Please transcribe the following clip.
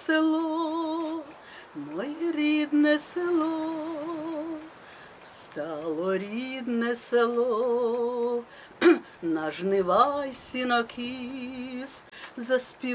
село, моє рідне село, встало рідне село, на жнива й сінокіс заспівав.